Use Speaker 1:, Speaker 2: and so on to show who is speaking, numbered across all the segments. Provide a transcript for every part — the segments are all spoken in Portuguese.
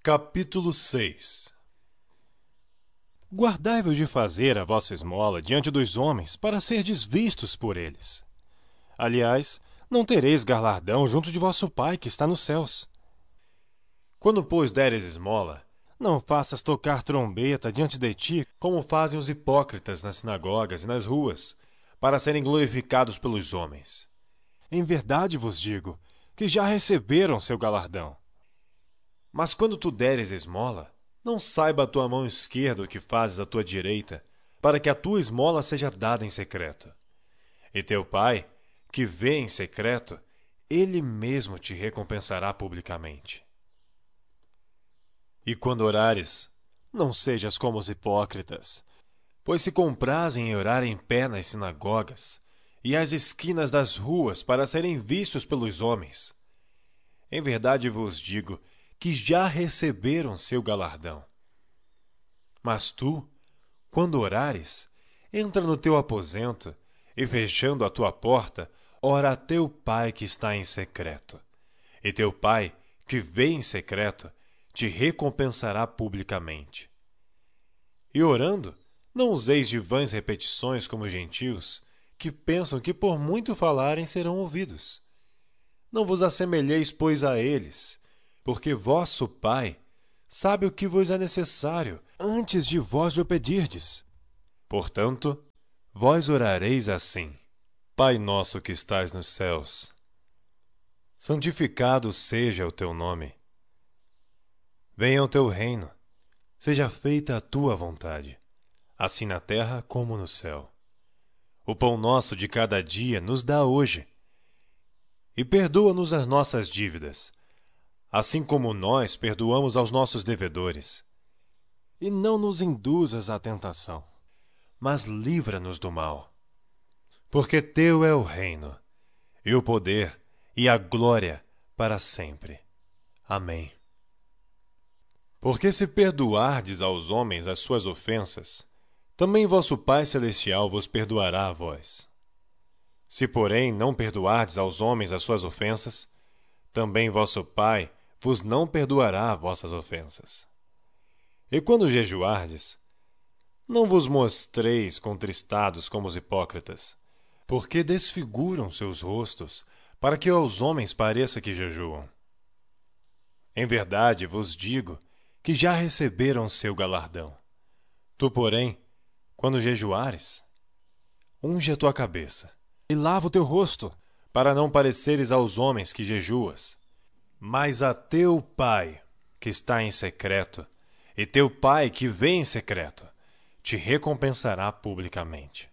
Speaker 1: Capítulo 6.
Speaker 2: Guardai-vos de fazer a vossa esmola diante dos homens, para serdes vistos por eles. Aliás, não tereis galardão junto de vosso Pai que está nos céus.
Speaker 1: Quando, pois, deres esmola,
Speaker 2: Não faças tocar trombeta diante de ti,
Speaker 1: como fazem os hipócritas nas sinagogas e nas ruas, para serem glorificados pelos homens.
Speaker 2: em verdade vos digo, que já receberam seu galardão.
Speaker 1: Mas quando tu deres esmola, não saiba a tua mão esquerda o que fazes à tua direita, para que a tua esmola seja dada em secreto. E teu Pai, que vê em secreto, ele mesmo te recompensará publicamente. E quando orares,
Speaker 2: Não sejas como os hipócritas,
Speaker 1: pois se comprazem em orar em pé nas sinagogas e às esquinas das ruas para serem vistos pelos homens, em verdade vos digo que já receberam seu galardão. Mas tu, quando orares, entra no teu aposento e, fechando a tua porta, ora a teu Pai que está em secreto. E teu Pai, que vê em secreto, te recompensará publicamente. E orando, não useis de vãs repetições como os gentios, que pensam que por muito falarem serão ouvidos. Não vos assemelheis, pois, a eles, porque vosso Pai sabe o que vos é necessário
Speaker 2: antes de vós lhe pedirdes.
Speaker 1: Portanto, vós orareis assim: Pai nosso que estais nos céus, santificado seja o teu nome. Venha o teu reino, seja feita a tua vontade, assim na terra como no céu. O pão nosso de cada dia nos dá hoje, e perdoa-nos as nossas dívidas, assim como nós perdoamos aos nossos devedores.
Speaker 2: E não nos induzas à tentação,
Speaker 1: Mas livra-nos do mal. Porque teu é o reino, e o poder, e a glória, para sempre. Amém. Porque se perdoardes aos homens as suas ofensas, também vosso Pai Celestial vos perdoará a vós. Se, porém, não perdoardes aos homens as suas ofensas, também vosso Pai vos não perdoará vossas ofensas. E quando jejuardes, não vos mostreis contristados como os hipócritas, porque desfiguram seus rostos, para que aos homens pareça que jejuam. Em verdade vos digo que já receberam seu galardão. Tu, porém, quando jejuares, unge a tua cabeça,
Speaker 2: e lava o teu rosto,
Speaker 1: para não pareceres aos homens que jejuas, mas a teu Pai, que está em secreto, e teu Pai, que vê em secreto, te recompensará publicamente.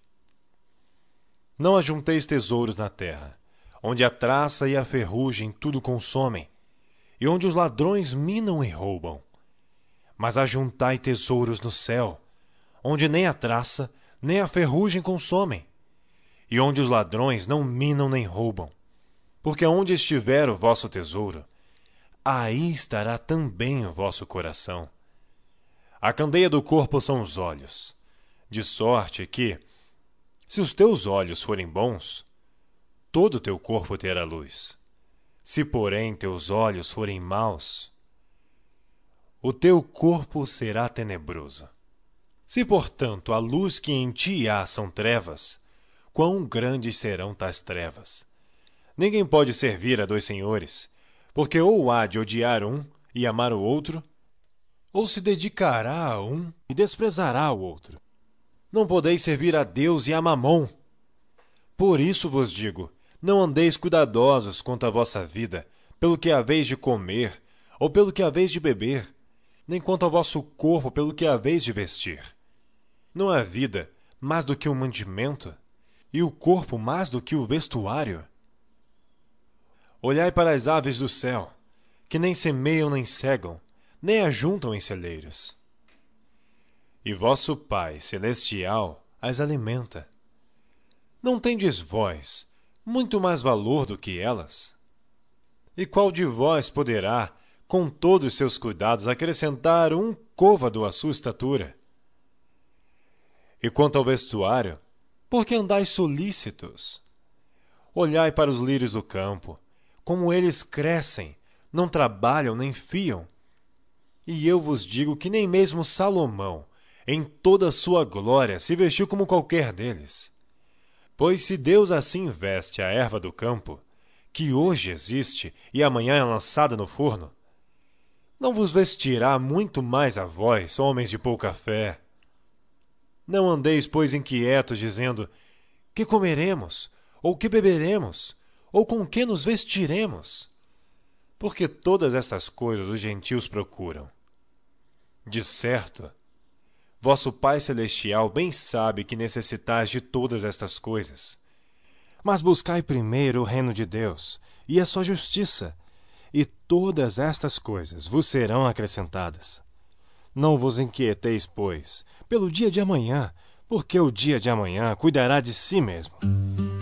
Speaker 1: Não ajunteis tesouros na terra, onde a traça e a ferrugem tudo consomem, e onde os ladrões minam e roubam. Mas ajuntai tesouros no céu, onde nem a traça, nem a ferrugem consomem, e onde os ladrões não minam nem roubam. Porque onde estiver o vosso tesouro, aí estará também o vosso coração. A candeia do corpo são os olhos, de sorte que, se os teus olhos forem bons, todo o teu corpo terá luz. Se, porém, teus olhos forem maus, o teu corpo será tenebroso. Se, portanto, a luz que em ti há são trevas, quão grandes serão tais trevas? Ninguém pode servir a dois senhores, porque ou há de odiar um e amar o outro, ou se dedicará a um
Speaker 2: e desprezará o outro.
Speaker 1: Não podeis servir a Deus e a Mamom. Por isso vos digo, não andeis cuidadosos quanto à vossa vida, pelo que haveis de comer, ou pelo que haveis de beber, nem quanto ao vosso corpo, pelo que haveis de vestir. Não há vida mais do que o mantimento, e o corpo mais do que o vestuário? Olhai para as aves do céu, que nem semeiam nem cegam, nem ajuntam em celeiros. E vosso Pai Celestial as alimenta. Não tendes vós muito mais valor do que elas? E qual de vós poderá, com todos os seus cuidados, acrescentar um côvado à sua estatura? E quanto ao vestuário, por que andais solícitos? Olhai para os lírios do campo, como eles crescem, não trabalham nem fiam. E eu vos digo que nem mesmo Salomão, em toda a sua glória, se vestiu como qualquer deles. Pois se Deus assim veste a erva do campo, que hoje existe e amanhã é lançada no forno, não vos vestirá muito mais a vós, homens de pouca fé? Não andeis, pois, inquietos, dizendo: que comeremos? Ou que beberemos? Ou com que nos vestiremos? Porque todas estas coisas os gentios procuram. De certo, vosso Pai Celestial bem sabe que necessitais de todas estas coisas.
Speaker 2: Mas buscai primeiro o reino de Deus e a sua justiça, e todas estas coisas vos serão acrescentadas. Não vos inquieteis, pois, pelo dia de amanhã, porque o dia de amanhã cuidará de si mesmo.